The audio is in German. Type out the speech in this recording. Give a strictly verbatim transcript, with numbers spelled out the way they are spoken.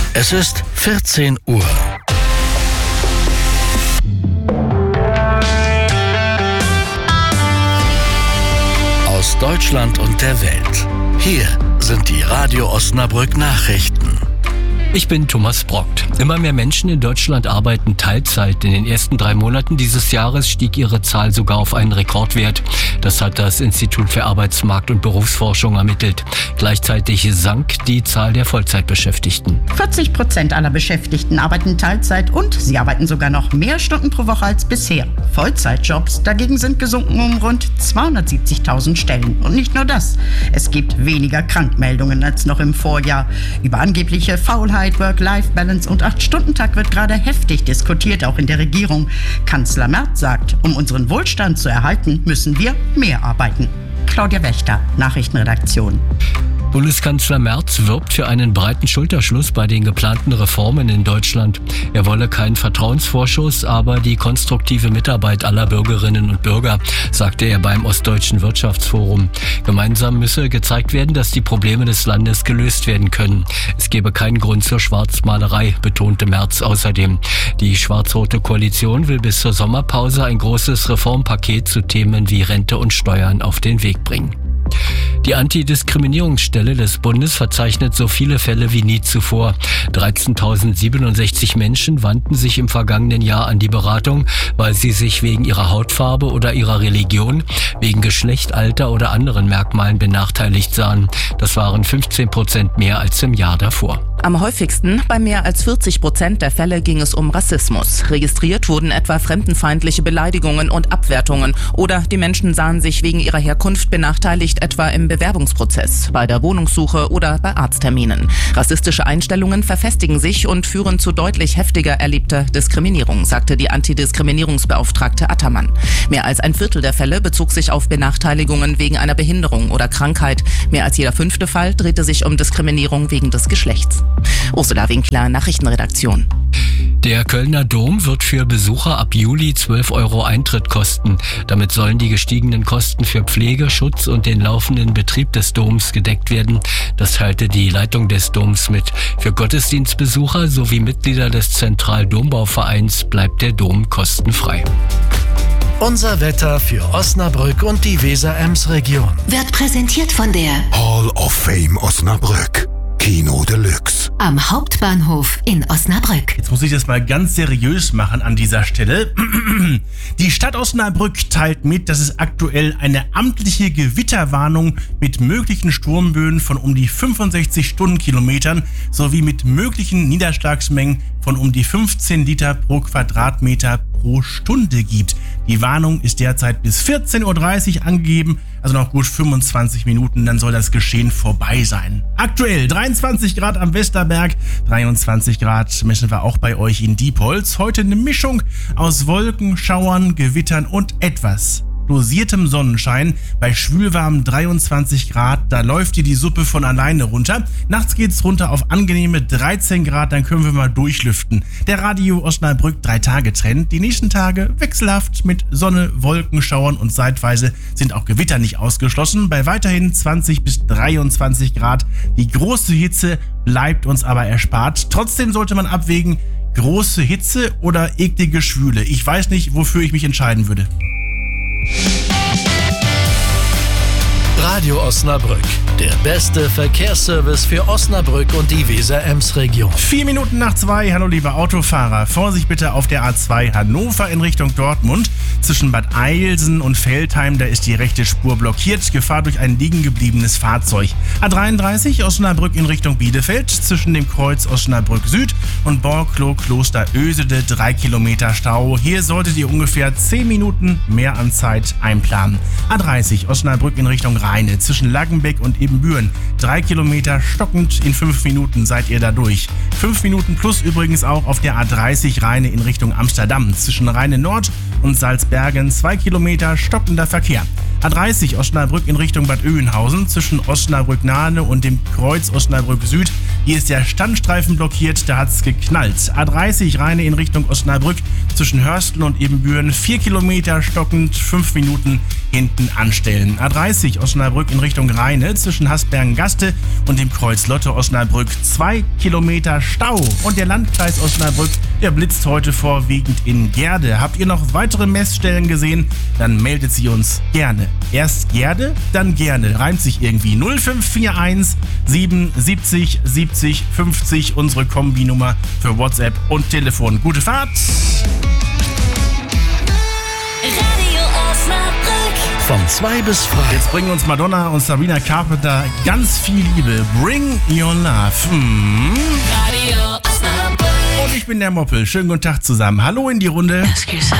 Es ist vierzehn Uhr. Aus Deutschland und der Welt. Hier sind die Radio Osnabrück Nachrichten. Ich bin Thomas Brockt. Immer mehr Menschen in Deutschland arbeiten Teilzeit. In den ersten drei Monaten dieses Jahres stieg ihre Zahl sogar auf einen Rekordwert. Das hat das Institut für Arbeitsmarkt- und Berufsforschung ermittelt. Gleichzeitig sank die Zahl der Vollzeitbeschäftigten. vierzig Prozent aller Beschäftigten arbeiten Teilzeit und sie arbeiten sogar noch mehr Stunden pro Woche als bisher. Vollzeitjobs dagegen sind gesunken um rund zweihundertsiebzigtausend Stellen. Und nicht nur das. Es gibt weniger Krankmeldungen als noch im Vorjahr. Über angebliche Faulheit, Work-Life-Balance und acht-Stunden-Tag wird gerade heftig diskutiert, auch in der Regierung. Kanzler Merz sagt, um unseren Wohlstand zu erhalten, müssen wir mehr arbeiten. Claudia Wächter, Nachrichtenredaktion. Bundeskanzler Merz wirbt für einen breiten Schulterschluss bei den geplanten Reformen in Deutschland. Er wolle keinen Vertrauensvorschuss, aber die konstruktive Mitarbeit aller Bürgerinnen und Bürger, sagte er beim Ostdeutschen Wirtschaftsforum. Gemeinsam müsse gezeigt werden, dass die Probleme des Landes gelöst werden können. Es gebe keinen Grund zur Schwarzmalerei, betonte Merz außerdem. Die schwarz-rote Koalition will bis zur Sommerpause ein großes Reformpaket zu Themen wie Rente und Steuern auf den Weg bringen. Die Antidiskriminierungsstelle des Bundes verzeichnet so viele Fälle wie nie zuvor. dreizehntausendsiebenundsechzig Menschen wandten sich im vergangenen Jahr an die Beratung, weil sie sich wegen ihrer Hautfarbe oder ihrer Religion, wegen Geschlecht, Alter oder anderen Merkmalen benachteiligt sahen. Das waren fünfzehn Prozent mehr als im Jahr davor. Am häufigsten, bei mehr als vierzig Prozent der Fälle, ging es um Rassismus. Registriert wurden etwa fremdenfeindliche Beleidigungen und Abwertungen oder die Menschen sahen sich wegen ihrer Herkunft benachteiligt, etwa im Bewerbungsprozess, bei der Wohnungssuche oder bei Arztterminen. Rassistische Einstellungen verfestigen sich und führen zu deutlich heftiger erlebter Diskriminierung, sagte die Antidiskriminierungsbeauftragte Attermann. Mehr als ein Viertel der Fälle bezog sich auf Benachteiligungen wegen einer Behinderung oder Krankheit. Mehr als jeder fünfte Fall drehte sich um Diskriminierung wegen des Geschlechts. Ursula Winkler, Nachrichtenredaktion. Der Kölner Dom wird für Besucher ab Juli zwölf Euro Eintritt kosten. Damit sollen die gestiegenen Kosten für Pflege, Schutz und den laufenden Betrieb des Doms gedeckt werden. Das teilte die Leitung des Doms mit. Für Gottesdienstbesucher sowie Mitglieder des Zentraldombauvereins bleibt der Dom kostenfrei. Unser Wetter für Osnabrück und die Weser-Ems-Region Wird präsentiert von der Hall of Fame Osnabrück. Kino Deluxe. Am Hauptbahnhof in Osnabrück. Jetzt muss ich das mal ganz seriös machen an dieser Stelle. Die Stadt Osnabrück teilt mit, dass es aktuell eine amtliche Gewitterwarnung mit möglichen Sturmböen von um die fünfundsechzig Stundenkilometern sowie mit möglichen Niederschlagsmengen von um die fünfzehn Liter pro Quadratmeter pro Stunde gibt. Die Warnung ist derzeit bis vierzehn Uhr dreißig angegeben, also noch gut fünfundzwanzig Minuten, dann soll das Geschehen vorbei sein. Aktuell dreiundzwanzig Grad am Westerberg, dreiundzwanzig Grad messen wir auch bei euch in Diepholz. Heute eine Mischung aus Wolken, Schauern, Gewittern und etwas dosiertem Sonnenschein. Bei schwülwarmen dreiundzwanzig Grad, da läuft dir die Suppe von alleine runter. Nachts geht's runter auf angenehme dreizehn Grad, dann können wir mal durchlüften. Der Radio Osnabrück drei Tage Trend. Die nächsten Tage wechselhaft mit Sonne, Wolken, Schauern und zeitweise sind auch Gewitter nicht ausgeschlossen. Bei weiterhin zwanzig bis dreiundzwanzig Grad. Die große Hitze bleibt uns aber erspart. Trotzdem sollte man abwägen, große Hitze oder eklige Schwüle. Ich weiß nicht, wofür ich mich entscheiden würde. Radio Osnabrück, der beste Verkehrsservice für Osnabrück und die Weser-Ems-Region. Vier Minuten nach zwei, hallo liebe Autofahrer. Vorsicht bitte auf der A zwei Hannover in Richtung Dortmund. Zwischen Bad Eilsen und Veltheim, da ist die rechte Spur blockiert. Gefahr durch ein liegen gebliebenes Fahrzeug. A dreiunddreißig Osnabrück in Richtung Bielefeld. Zwischen dem Kreuz Osnabrück Süd und Borkloh Kloster Ösede drei Kilometer Stau. Hier solltet ihr ungefähr zehn Minuten mehr an Zeit einplanen. A dreißig Osnabrück in Richtung Rheine. Zwischen Laggenbeck und Ebenbüren. Drei Kilometer stockend, in fünf Minuten seid ihr da durch. Fünf Minuten plus übrigens auch auf der A dreißig Rheine in Richtung Amsterdam. Zwischen Rheine Nord und Salzbergen zwei Kilometer stockender Verkehr. A dreißig Osnabrück in Richtung Bad Oeynhausen zwischen Osnabrück-Nahne und dem Kreuz Osnabrück Süd. Hier ist der Standstreifen blockiert, da hat's geknallt. A dreißig Rheine in Richtung Osnabrück zwischen Hörstel und Ebenbüren vier Kilometer stockend, fünf Minuten. hinten anstellen. A dreißig Osnabrück in Richtung Rheine zwischen Hasbergen-Gaste und dem Kreuz Lotte Osnabrück. Zwei Kilometer Stau. Und der Landkreis Osnabrück, der blitzt heute vorwiegend in Gerde. Habt ihr noch weitere Messstellen gesehen? Dann meldet sie uns gerne. Erst Gerde, dann gerne. Reimt sich irgendwie. null fünf vier eins sieben siebzig siebzig fünfzig, unsere Kombinummer für WhatsApp und Telefon. Gute Fahrt! Radio Osnabrück. Von zwei bis frei. Jetzt bringen uns Madonna und Sabrina Carpenter ganz viel Liebe. Bring your love. Hm. Radio Osnabrück. Und ich bin der Moppel. Schönen guten Tag zusammen. Hallo in die Runde. Excuse.